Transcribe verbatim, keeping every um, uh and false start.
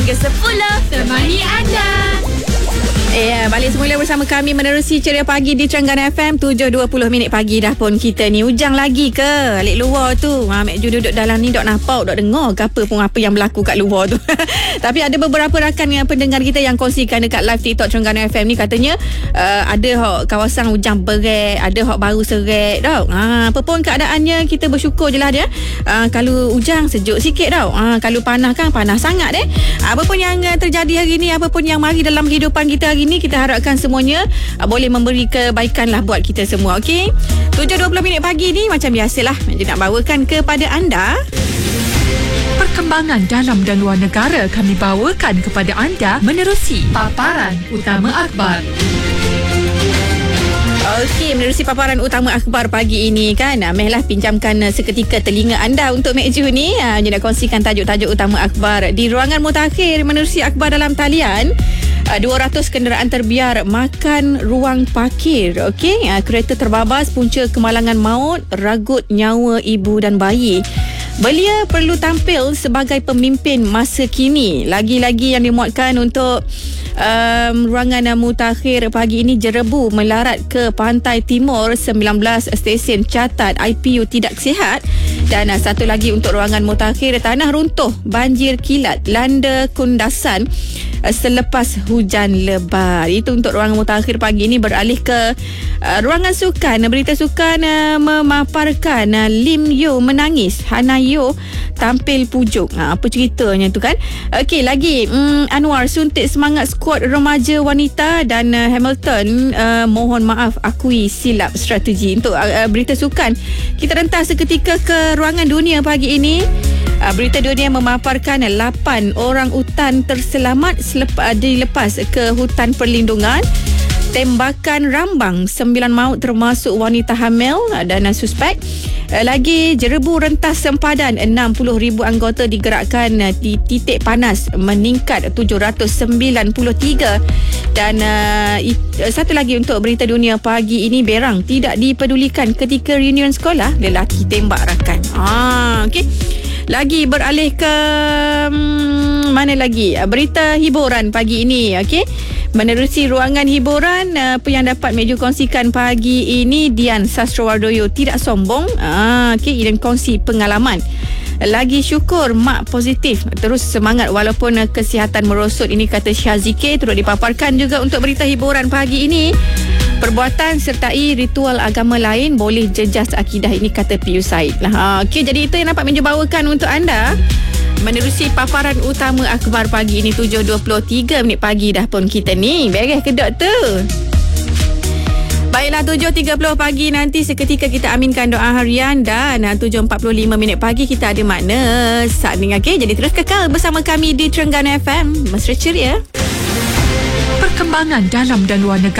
hingga sepuluh. Temani anda. Eh, balik semula bersama kami menerusi Ceria Pagi di Terengganu F M. Tujuh dua puluh minit pagi dah pun kita ni. Hujang lagi ke? Alik luar tu ha, Mek Ju duduk dalam ni dok nampak, dok dengar ke apa pun apa yang berlaku kat luar tu. Tapi ada beberapa rakan yang pendengar kita yang kongsikan dekat live TikTok Terengganu F M ni. Katanya uh, ada hok kawasan hujang berat, ada hok baru seret tau. Ha, apa pun keadaannya kita bersyukur je lah dia. Uh, kalau hujang sejuk sikit tau. Ha, kalau panas kan panas sangat eh. Apa pun yang uh, terjadi hari ni, apa pun yang mari dalam kehidupan kita hari ini, kita harapkan semuanya uh, boleh memberi kebaikan lah buat kita semua. Okey, tujuh dua puluh minit pagi ni macam biasalah nak bawakan kepada anda perkembangan dalam dan luar negara. Kami bawakan kepada anda menerusi paparan utama akhbar. Okey, menerusi paparan utama akhbar pagi ini kan. Mehlah pinjamkan seketika telinga anda untuk Mek Ju ni. Ha, dia nak kongsikan tajuk-tajuk utama akhbar di ruangan mutakhir menerusi akhbar dalam talian. dua ratus kenderaan terbiar makan ruang parkir. Okey, kereta terbabas punca kemalangan maut, ragut nyawa ibu dan bayi. Belia perlu tampil sebagai pemimpin masa kini. Lagi-lagi yang dimuatkan untuk um, ruangan mutakhir pagi ini. Jerebu melarat ke pantai timur, sembilan belas stesen catat I P U tidak sihat. Dan uh, satu lagi untuk ruangan mutakhir, tanah runtuh, banjir kilat, landa kundasan uh, selepas hujan lebat. Itu untuk ruangan mutakhir pagi ini. Beralih ke uh, ruangan sukan. Berita sukan uh, memaparkan uh, Lim Yo menangis, Hana Yo tampil pujuk. Ha, apa ceritanya tu kan? Okey, lagi um, Anwar suntik semangat skuad remaja wanita. Dan uh, Hamilton uh, mohon maaf akui silap strategi. Untuk uh, berita sukan, kita rentas seketika ke ruangan dunia pagi ini. Uh, berita dunia memaparkan lapan orang utan terselamat selepas dilepas ke hutan perlindungan. Tembakan rambang, sembilan maut termasuk wanita hamil dan uh, suspek. Uh, lagi jerebu rentas sempadan, enam puluh ribu anggota digerakkan uh, di titik panas meningkat tujuh ratus sembilan puluh tiga. Dan uh, it, uh, satu lagi untuk berita dunia pagi ini, berang tidak dipedulikan ketika reunion sekolah, lelaki tembak rakan. Ah, okey. Lagi beralih ke hmm, mana lagi? Berita hiburan pagi ini. Okey, menerusi ruangan hiburan, apa yang dapat Mek Ju kongsikan pagi ini, Dian Sastrowardoyo tidak sombong. Ah, okey, dan kongsi pengalaman. Lagi syukur mak positif, terus semangat walaupun kesihatan merosot. Ini kata Syazike. Turut dipaparkan juga untuk berita hiburan pagi ini. Perbuatan sertai ritual agama lain boleh jejas akidah. Ini kata P U Said lah. Ha, okey, jadi itu yang dapat Mek Ju bawakan untuk anda menerusi paparan utama akhbar pagi ini. Tujuh dua puluh tiga minit pagi dah pun kita ni. Beres ke doktor? Baiklah, tujuh tiga puluh pagi nanti seketika kita aminkan doa harian. Dan tujuh empat puluh lima minit pagi kita ada makna saat ni. Okay, jadi terus kekal bersama kami di Terengganu F M. Mesra ceria. Perkembangan dalam dan luar negara.